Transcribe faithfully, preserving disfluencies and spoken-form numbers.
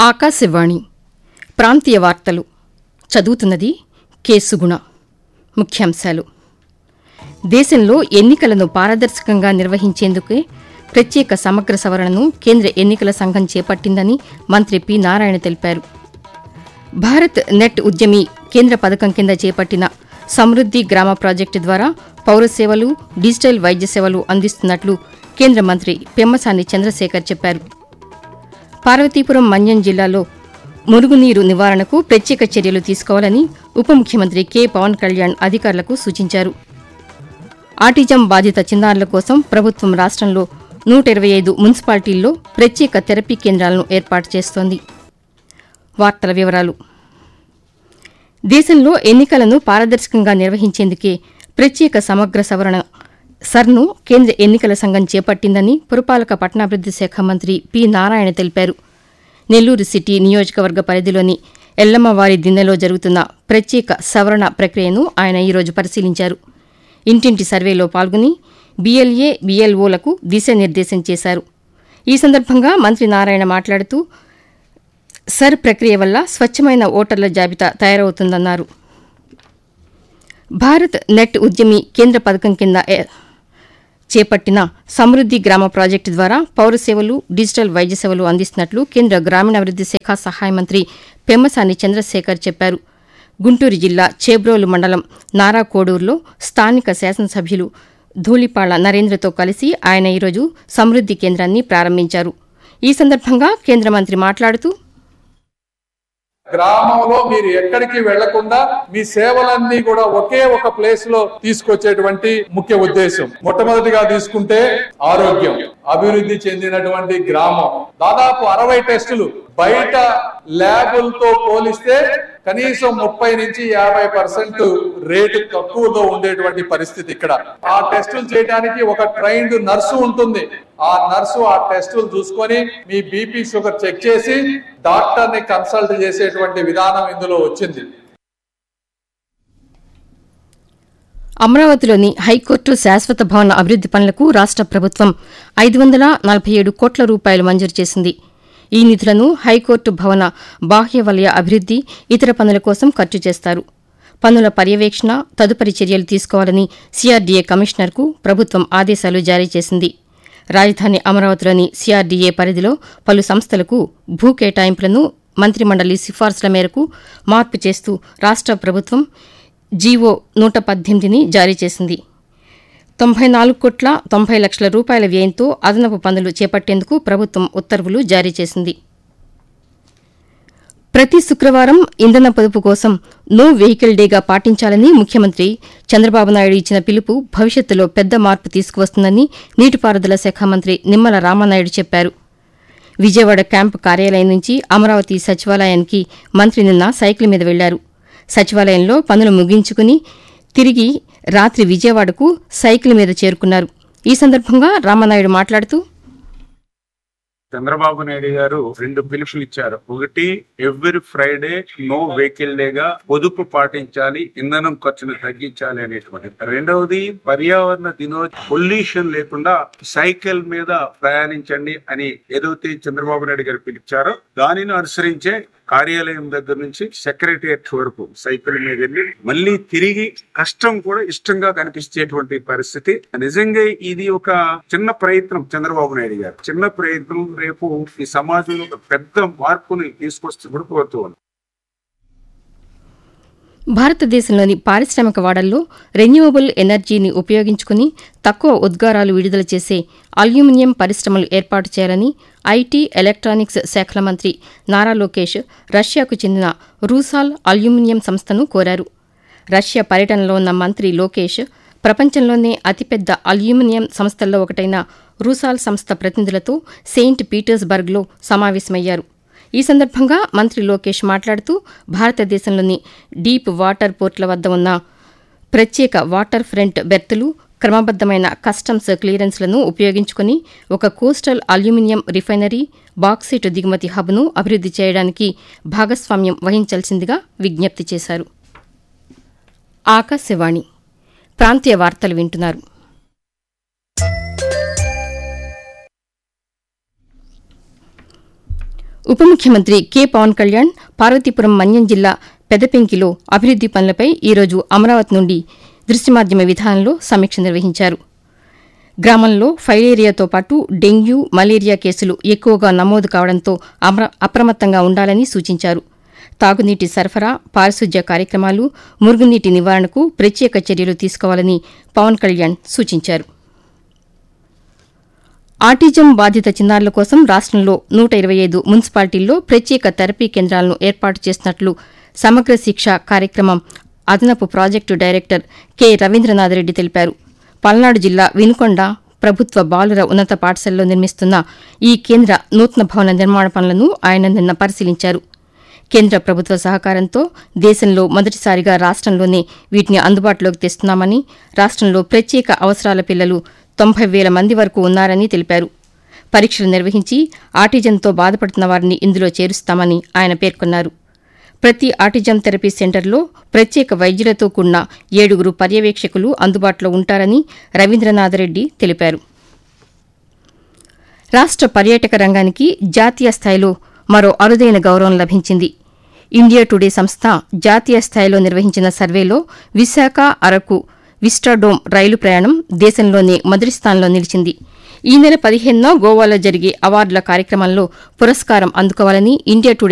ఆకాశవాణి ప్రాంతీయ వార్తలు చదువుతున్నది కె సుగుణ. ముఖ్యాంశాలు: దేశంలో ఎన్నికలను పారదర్శకంగా నిర్వహించేందుకే ప్రత్యేక సమగ్ర సవరణను కేంద్ర ఎన్నికల సంఘం చేపట్టిందని మంత్రి పి నారాయణ తెలిపారు. భారత్ నెట్ ఉద్యమి కేంద్ర పథకం కింద చేపట్టిన సమృద్ది గ్రామ ప్రాజెక్టు ద్వారా పౌర సేవలు, డిజిటల్ వైద్య సేవలు అందిస్తున్నట్లు కేంద్ర మంత్రి పెమ్మసాని చంద్రశేఖర్ చెప్పారు. పార్వతీపురం మన్యం జిల్లాలో మురుగునీరు నివారణకు ప్రత్యేక చర్యలు తీసుకోవాలని ఉప ముఖ్యమంత్రి కె పవన్ కళ్యాణ్ అధికారులకు సూచించారు. ఆటిజం బాధిత చిన్నారుల కోసం ప్రభుత్వం రాష్టంలో నూట ఇరవై ఐదు మున్సిపాలిటీల్లో ప్రత్యేక థెరపీ కేంద్రాలను ఏర్పాటు చేస్తోంది. వార్తల వివరాలు: దేశంలో ఎన్నికలను పారదర్శకంగా నిర్వహించేందుకే ప్రత్యేక సమగ్ర సవరణ సర్ను కేంద్ర ఎన్నికల సంఘం చేపట్టిందని పురపాలక పట్టణాభివృద్ది శాఖ మంత్రి పి నారాయణ తెలిపారు. నెల్లూరు సిటీ నియోజకవర్గ పరిధిలోని ఎల్లమ్మవారి దిన్నెలో జరుగుతున్న ప్రత్యేక సవరణ ప్రక్రియను ఆయన ఈరోజు పరిశీలించారు. ఇంటింటి సర్వేలో పాల్గొని బీఎల్ఏ, బీఎల్ఓలకు దిశానిర్దేశం చేశారు. ఈ సందర్భంగా మంత్రి నారాయణ మాట్లాడుతూ సర్ ప్రక్రియ వల్ల స్వచ్ఛమైన ఓటర్ల జాబితా తయారవుతుందన్నారు. భారత్ నెట్ ఉద్యమి కేంద్ర పథకం కింద చేపట్టిన సమృద్ది గ్రామ ప్రాజెక్టు ద్వారా పౌర సేవలు, డిజిటల్ వైద్య సేవలు అందిస్తున్నట్లు కేంద్ర గ్రామీణాభివృద్ది శాఖ సహాయ మంత్రి పెమ్మసాని చంద్రశేఖర్ చెప్పారు. గుంటూరు జిల్లా చేబ్రోలు మండలం నారాకోడూరులో స్థానిక శాసనసభ్యులు ధూళిపాళ్ల నరేంద్రతో కలిసి ఆయన ఈరోజు సమృద్ది కేంద్రాన్ని ప్రారంభించారు. ఈ సందర్భంగా కేంద్ర మంత్రి మాట్లాడుతూ గ్రామంలో మీరు ఎక్కడికి వెళ్లకుండా మీ సేవలన్నీ కూడా ఒకే ఒక ప్లేస్ లో తీసుకొచ్చేటువంటి ముఖ్య ఉద్దేశం. మొట్టమొదటిగా తీసుకుంటే ఆరోగ్యం, అభివృద్ధి చెందినటువంటి గ్రామం. దాదాపు అరవై టెస్టులు బయట ల్యాబులతో పోలిస్తే కనీసం ముప్పై నుంచి యాభై పర్సెంట్ రేటు తక్కువలో ఉండేటువంటి పరిస్థితి ఇక్కడ. ఆ టెస్టులు చేయడానికి ఒక ట్రైన్డ్ నర్సు ఉంటుంది. ఆ నర్సు ఆ టెస్టులు చూసుకొని మీ బీపీ, షుగర్ చెక్ చేసి డాక్టర్ ని కన్సల్ట్ చేసేటువంటి విధానం ఇందులో వచ్చింది. అమరావతిలోని హైకోర్టు శాశ్వత భవన అభివృద్ది పనులకు రాష్ట ప్రభుత్వం ఐదు వందల నలభై ఏడు కోట్ల రూపాయలు మంజూరు చేసింది. ఈ నిధులను హైకోర్టు భవన బాహ్య వలయ అభివృద్ది, ఇతర పనుల కోసం ఖర్చు చేస్తారు. పనుల పర్యవేక్షణ, తదుపరి చర్యలు తీసుకోవాలని సీఆర్డీఏ కమిషనర్కు ప్రభుత్వం ఆదేశాలు జారీ చేసింది. రాజధాని అమరావతిలోని సీఆర్డీఏ పరిధిలో పలు సంస్థలకు భూ కేటాయింపులను మంత్రిమండలి సిఫార్సుల మేరకు మార్పు చేస్తూ రాష్ట ప్రభుత్వం జీవో నూట పద్దెనిమిదిని జారీ చేసింది. తొంభై నాలుగు కోట్ల తొంభై లక్షల రూపాయల వ్యయంతో అదనపు పనులు చేపట్టేందుకు ప్రభుత్వం ఉత్తర్వులు జారీ చేసింది. ప్రతి శుక్రవారం ఇంధన పొదుపు కోసం నో వెహికల్ డేగా పాటించాలని ముఖ్యమంత్రి చంద్రబాబు నాయుడు ఇచ్చిన పిలుపు భవిష్యత్తులో పెద్ద మార్పు తీసుకువస్తుందని నీటిపారుదల శాఖ మంత్రి నిమ్మల రామానాయుడు చెప్పారు. విజయవాడ క్యాంపు కార్యాలయం నుంచి అమరావతి సచివాలయానికి మంత్రి నిన్న సైకిల్ మీద వెళ్లారు. సచివాలయంలో పనులు ముగించుకుని తిరిగి రాత్రి విజయవాడకు సైకిల్ మీద చేరుకున్నారు. ఈ సందర్భంగా రామానాయుడు మాట్లాడుతూ చంద్రబాబు నాయుడు గారు రెండు పిలుపులు ఇచ్చారు. ఒకటి, ఎవ్రీ ఫ్రైడే నో వెహికల్ డేగా పొదుపు పాటించాలి, ఇంధనం ఖర్చును తగ్గించాలి అనేటువంటి. రెండవది, పర్యావరణ దినోత్సవం పొల్యూషన్ లేకుండా సైకిల్ మీద ప్రయాణించండి అని ఏదైతే చంద్రబాబు నాయుడు గారు పిలిచారో దానిని అనుసరించే కార్యాలయం దగ్గర నుంచి సెక్రటరియట్ వరకు సైకిల్ మీద వెళ్ళి మళ్ళీ తిరిగి కష్టం కూడా ఇష్టంగా కనిపించేటువంటి పరిస్థితి. నిజంగా ఇది ఒక చిన్న ప్రయత్నం చంద్రబాబు నాయుడు గారు చిన్న ప్రయత్నం రేపు ఈ సమాజంలో ఒక పెద్ద మార్పుని తీసుకొస్తూ కూడా కోరుతూ. భారతదేశంలోని పారిశ్రామిక వాడల్లో రెన్యూవబుల్ ఎనర్జీని ఉపయోగించుకుని తక్కువ ఉద్గారాలు విడుదల చేసే అల్యూమినియం పరిశ్రమలు ఏర్పాటు చేయాలని ఐటీ, ఎలక్ట్రానిక్స్ శాఖల మంత్రి నారా లోకేష్ రష్యాకు చెందిన రూసాల్ అల్యూమినియం సంస్థను కోరారు. రష్యా పర్యటనలో ఉన్న మంత్రి లోకేష్ ప్రపంచంలోనే అతిపెద్ద అల్యూమినియం సంస్థల్లో ఒకటైన రూసాల్ సంస్థ ప్రతినిధులతో సెయింట్ పీటర్స్బర్గ్లో సమావేశమయ్యారు. ఈ సందర్భంగా మంత్రి లోకేష్ మాట్లాడుతూ భారతదేశంలోని డీప్ వాటర్ పోర్టుల వద్ద ఉన్న ప్రత్యేక వాటర్ ఫ్రంట్ బెర్తులు, క్రమబద్దమైన కస్టమ్స్ క్లియరెన్స్లను ఉపయోగించుకుని ఒక కోస్టల్ అల్యూమినియం రిఫైనరీ, బాక్సైట్ దిగుమతి హబ్ను అభివృద్ది చేయడానికి భాగస్వామ్యం వహించాల్సిందిగా విజ్ఞప్తి చేశారు. ఆకాశవాణి ప్రాంతీయ వార్తలు వింటున్నారు. ఉప ముఖ్యమంత్రి కె పవన్ కళ్యాణ్ పార్వతీపురం మన్యం జిల్లా పెదపెంకిలో అభివృద్ది పనులపై ఈరోజు అమరావతి నుండి దృశ్యమాధ్యమ విధానంలో సమీక్ష నిర్వహించారు. గ్రామంలో ఫైలేరియాతో పాటు డెంగ్యూ, మలేరియా కేసులు ఎక్కువగా నమోదు కావడంతో అప్రమత్తంగా ఉండాలని సూచించారు. తాగునీటి సరఫరా, పారిశుధ్య కార్యక్రమాలు, మురుగునీటి నివారణకు ప్రత్యేక చర్యలు తీసుకోవాలని పవన్ కళ్యాణ్ సూచించారు. ఆటిజం బాధిత చిన్నారుల కోసం రాష్టంలో నూట ఇరవై ఐదు మున్సిపాలిటీల్లో ప్రత్యేక థెరపీ కేంద్రాలను ఏర్పాటు చేసినట్లు సమగ్ర శిక్ష కార్యక్రమం అదనపు ప్రాజెక్టు డైరెక్టర్ కె రవీంద్రనాథరెడ్డి తెలిపారు. పల్నాడు జిల్లా వినుకొండ ప్రభుత్వ బాలుర ఉన్నత పాఠశాలలో నిర్మిస్తున్న ఈ కేంద్ర నూతన భవన నిర్మాణ పనులను ఆయన నిన్న పరిశీలించారు. కేంద్ర ప్రభుత్వ సహకారంతో దేశంలో మొదటిసారిగా రాష్టంలోనే వీటిని అందుబాటులోకి తెస్తున్నామని, రాష్టంలో ప్రత్యేక అవసరాల పిల్లలు తొంభై వేల మంది వరకు ఉన్నారని తెలిపారు. పరీక్షలు నిర్వహించి ఆటిజంతో బాధపడుతున్న వారిని ఇందులో చేరుస్తామని ఆయన పేర్కొన్నారు. ప్రతి ఆటిజం థెరపీ సెంటర్లో ప్రత్యేక వైద్యులతో కూడిన ఏడుగురు పర్యవేక్షకులు అందుబాటులో ఉంటారని రవీంద్రనాథరెడ్డి తెలిపారు. రాష్ట పర్యాటక రంగానికి జాతీయ స్థాయిలో మరో అరుదైన గౌరవం లభించింది. ఇండియా టుడే సంస్థ జాతీయ స్థాయిలో నిర్వహించిన సర్వేలో విశాఖ, అరకు విస్టాడోమ్ రైలు ప్రయాణం దేశంలోనే మొదటి స్థానంలో నిలిచింది. ఈ నెల పదిహేనున గోవాలో జరిగే అవార్డుల కార్యక్రమంలో పురస్కారం అందుకోవాలని ఇండియా టుడే